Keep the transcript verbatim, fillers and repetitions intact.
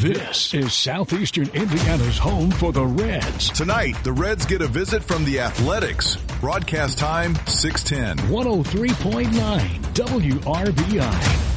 This is Southeastern Indiana's home for the Reds. Tonight, the Reds get a visit from the Athletics. Broadcast time, six ten. one oh three point nine W R B I.